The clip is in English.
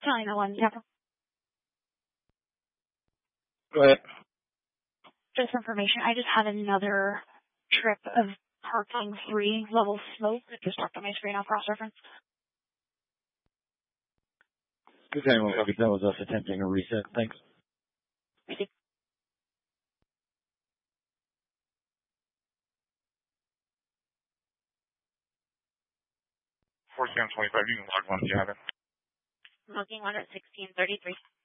901, yeah. Go ahead. Just information. I just had another trip of parking 3 level smoke that just dropped on my screen off cross-reference. Okay, that was us attempting a reset. Thanks. Thank you. 4725, you can log one if you have it. Logging on at 1633.